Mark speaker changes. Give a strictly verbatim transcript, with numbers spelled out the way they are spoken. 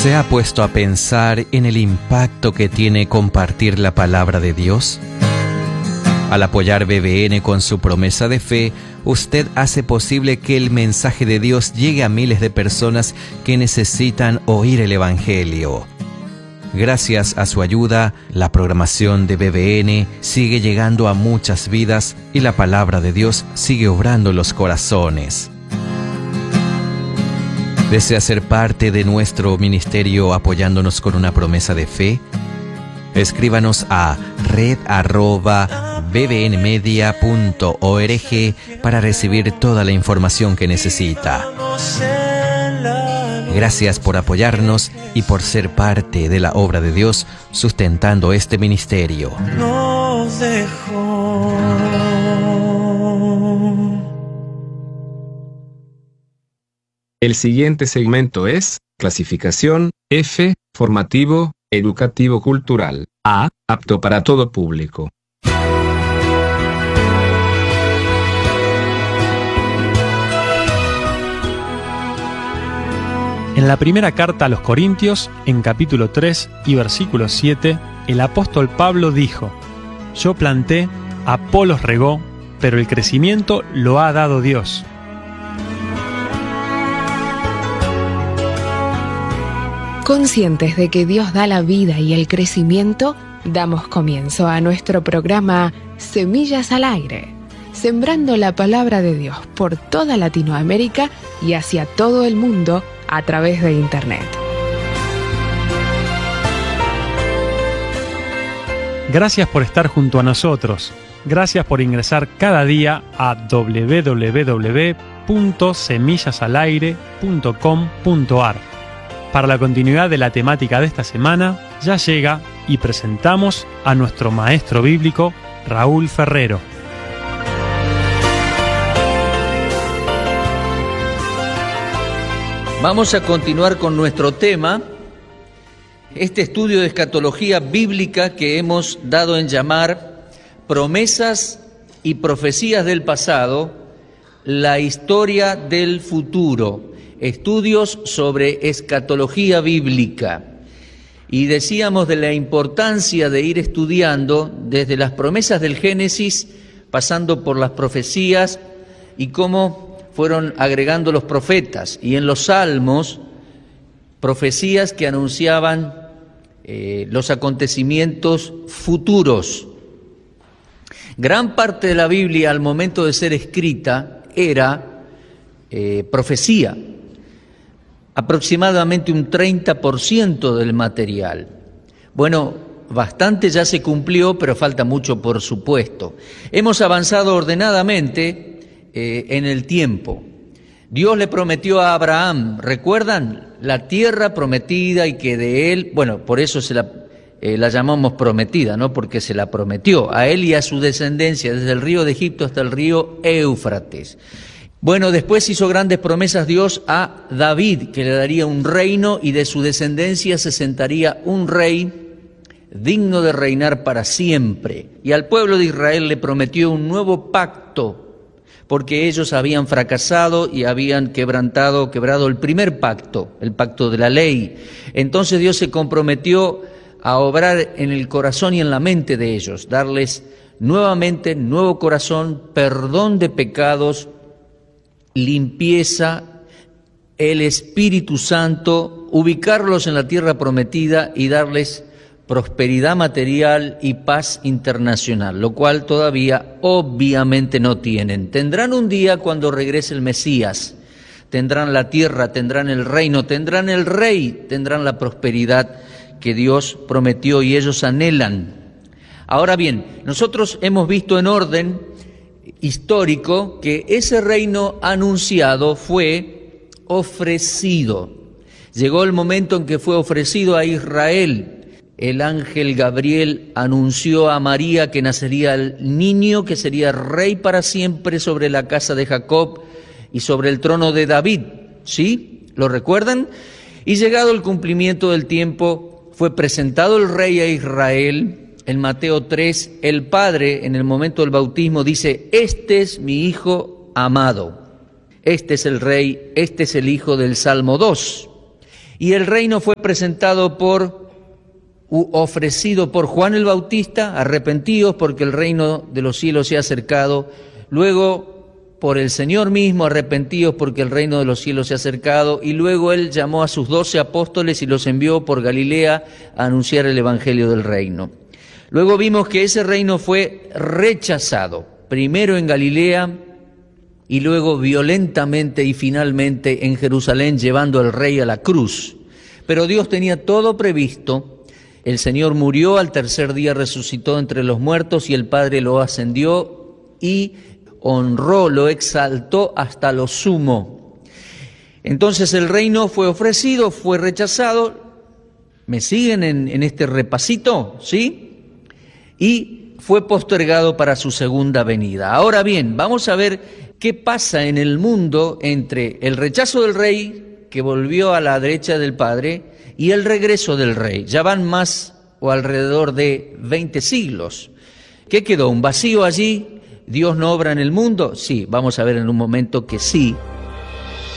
Speaker 1: ¿Se ha puesto a pensar en el impacto que tiene compartir la palabra de Dios? Al apoyar B B N con su promesa de fe, usted hace posible que el mensaje de Dios llegue a miles de personas que necesitan oír el Evangelio. Gracias a su ayuda, la programación de B B N sigue llegando a muchas vidas y la palabra de Dios sigue obrando en los corazones. ¿Desea ser parte de nuestro ministerio apoyándonos con una promesa de fe? Escríbanos a red arroba b b n media punto org para recibir toda la información que necesita. Gracias por apoyarnos y por ser parte de la obra de Dios sustentando este ministerio.
Speaker 2: Nos dejó.
Speaker 3: El siguiente segmento es clasificación F, formativo, educativo cultural. A, apto para todo público.
Speaker 4: En la primera carta a los Corintios, en capítulo tres y versículo siete, el apóstol Pablo dijo: Yo planté, Apolos regó, pero el crecimiento lo ha dado Dios.
Speaker 5: Conscientes de que Dios da la vida y el crecimiento, damos comienzo a nuestro programa Semillas al Aire, sembrando la palabra de Dios por toda Latinoamérica y hacia todo el mundo a través de Internet.
Speaker 4: Gracias por estar junto a nosotros. Gracias por ingresar cada día a doble u doble u doble u punto semillas al aire punto com punto a r. Para la continuidad de la temática de esta semana, ya llega y presentamos a nuestro maestro bíblico, Raúl Ferrero.
Speaker 6: Vamos a continuar con nuestro tema, este estudio de escatología bíblica que hemos dado en llamar Promesas y Profecías del Pasado, la historia del futuro. Estudios sobre escatología bíblica. Y decíamos de la importancia de ir estudiando desde las promesas del Génesis, pasando por las profecías y cómo fueron agregando los profetas. Y en los Salmos, profecías que anunciaban eh, los acontecimientos futuros. Gran parte de la Biblia, al momento de ser escrita, era eh, profecía. Aproximadamente un treinta por ciento del material. Bueno, bastante ya se cumplió, pero falta mucho, por supuesto. Hemos avanzado ordenadamente eh, en el tiempo. Dios le prometió a Abraham, ¿recuerdan? La tierra prometida y que de él, bueno, por eso se la, eh, la llamamos prometida, ¿no? Porque se la prometió a él y a su descendencia, desde el río de Egipto hasta el río Éufrates. Bueno, después hizo grandes promesas Dios a David, que le daría un reino y de su descendencia se sentaría un rey digno de reinar para siempre. Y al pueblo de Israel le prometió un nuevo pacto, porque ellos habían fracasado y habían quebrantado, quebrado el primer pacto, el pacto de la ley. Entonces Dios se comprometió a obrar en el corazón y en la mente de ellos, darles nuevamente nuevo corazón, perdón de pecados, limpieza, el Espíritu Santo, ubicarlos en la tierra prometida y darles prosperidad material y paz internacional, lo cual todavía obviamente no tienen. Tendrán un día cuando regrese el Mesías, tendrán la tierra, tendrán el reino, tendrán el rey, tendrán la prosperidad que Dios prometió y ellos anhelan. Ahora bien, nosotros hemos visto en orden histórico que ese reino anunciado fue ofrecido. Llegó el momento en que fue ofrecido a Israel. El ángel Gabriel anunció a María que nacería el niño que sería rey para siempre sobre la casa de Jacob y sobre el trono de David. ¿Sí? ¿Lo recuerdan? Y llegado el cumplimiento del tiempo, fue presentado el rey a Israel. En Mateo tres, el Padre, en el momento del bautismo, dice: este es mi Hijo amado, este es el Rey, este es el Hijo del Salmo dos. Y el reino fue presentado por, u ofrecido por Juan el Bautista, arrepentíos porque el reino de los cielos se ha acercado. Luego por el Señor mismo, arrepentíos porque el reino de los cielos se ha acercado. Y luego Él llamó a sus doce apóstoles y los envió por Galilea a anunciar el evangelio del reino. Luego vimos que ese reino fue rechazado, primero en Galilea y luego violentamente y finalmente en Jerusalén, llevando al rey a la cruz. Pero Dios tenía todo previsto. El Señor murió, al tercer día resucitó entre los muertos y el Padre lo ascendió y honró, lo exaltó hasta lo sumo. Entonces el reino fue ofrecido, fue rechazado. ¿Me siguen en, en este repasito? ¿Sí? Y fue postergado para su segunda venida. Ahora bien, vamos a ver qué pasa en el mundo entre el rechazo del rey, que volvió a la derecha del Padre, y el regreso del rey. Ya van más o alrededor de veinte siglos. ¿Qué quedó? ¿Un vacío allí? ¿Dios no obra en el mundo? Sí, vamos a ver en un momento que sí.